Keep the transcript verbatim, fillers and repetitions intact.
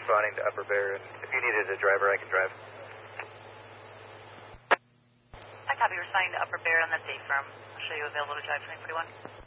responding to Upper Bear, and if you needed a driver, I can drive. I copy, responding to Upper Bear on the safe firm. I'll show you available to drive twenty forty-one.